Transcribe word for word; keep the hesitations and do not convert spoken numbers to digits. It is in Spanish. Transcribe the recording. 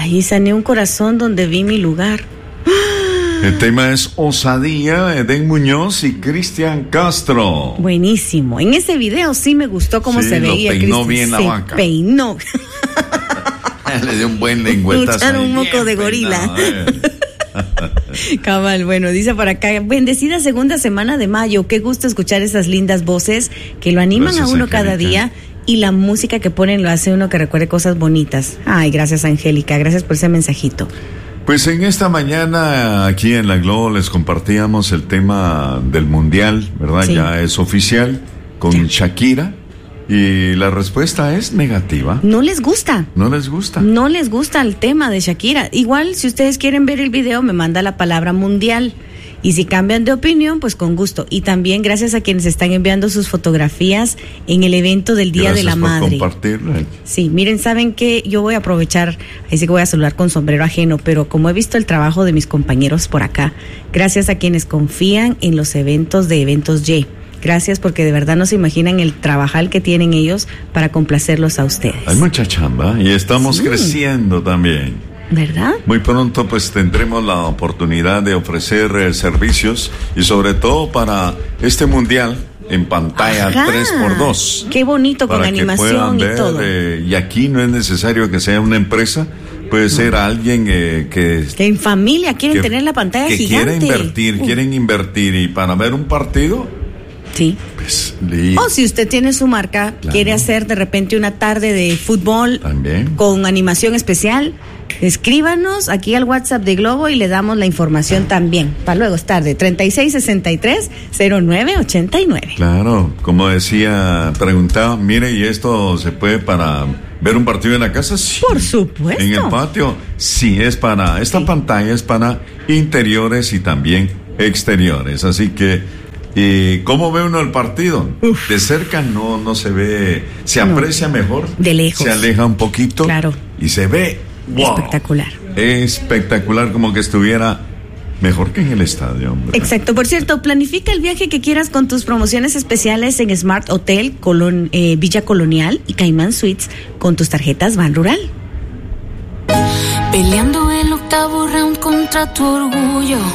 Ay, sané un corazón donde vi mi lugar. El tema es Osadía, Edén Muñoz y Cristian Castro. Buenísimo. En ese video sí me gustó cómo sí, se veía. Lo peinó Cristian. bien la se vaca. Peinó. Le dio un buen lengüetazo. Echar un moco de gorila. Cabal, bueno, dice por acá, bendecida segunda semana de mayo, qué gusto escuchar esas lindas voces que lo animan gracias, a uno Angélica. Cada día, y la música que ponen lo hace uno que recuerde cosas bonitas. Ay, gracias Angélica, gracias por ese mensajito. Pues en esta mañana aquí en La Globo les compartíamos el tema del mundial, ¿verdad? Sí. Ya es oficial con ya. Shakira. Y la respuesta es negativa. No les gusta. No les gusta. No les gusta el tema de Shakira. Igual, si ustedes quieren ver el video, me manda la palabra mundial. Y si cambian de opinión, pues con gusto. Y también gracias a quienes están enviando sus fotografías en el evento del Día gracias de la por Madre. Compartirlo. Sí, miren, saben que yo voy a aprovechar, ahí sí que voy a saludar con sombrero ajeno, pero como he visto el trabajo de mis compañeros por acá, gracias a quienes confían en los eventos de Eventos Y. Gracias, porque de verdad no se imaginan el trabajar que tienen ellos para complacerlos a ustedes. Hay mucha chamba y estamos sí. creciendo también. ¿Verdad? Muy pronto pues tendremos la oportunidad de ofrecer eh, servicios y sobre todo para este mundial en pantalla Ajá. tres por dos. Qué bonito, con animación ver, y todo. Eh, y aquí no es necesario que sea una empresa. Puede no. ser alguien eh, que... Que en familia quieren que, tener la pantalla que gigante. Que quieren invertir, uh. quieren invertir y para ver un partido... Sí. Pues, le... O si usted tiene su marca, claro. quiere hacer de repente una tarde de fútbol también con animación especial, escríbanos aquí al WhatsApp de Globo y le damos la información también. Para luego es tarde, treinta y seis sesenta y tres cero nueve ochenta y nueve. Claro, como decía, preguntaba, mire, ¿y esto se puede para ver un partido en la casa? Sí. Por supuesto. En el patio, sí, es para, esta sí. pantalla es para interiores y también exteriores, así que... ¿Y cómo ve uno el partido? Uf. De cerca no no se ve, se aprecia no. mejor. De lejos. Se aleja un poquito. Claro. Y se ve, wow. Espectacular. Espectacular, como que estuviera mejor que en el estadio, hombre. Exacto. Por cierto, planifica el viaje que quieras con tus promociones especiales en Smart Hotel, Colon, eh, Villa Colonial y Caimán Suites con tus tarjetas Ban Rural. Peleando el octavo round contra tu orgullo.